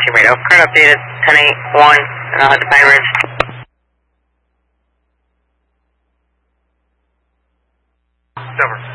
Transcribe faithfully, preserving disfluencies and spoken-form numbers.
Radar. Current updated ten eight one, and I'll hit the Pine Ridge. Over.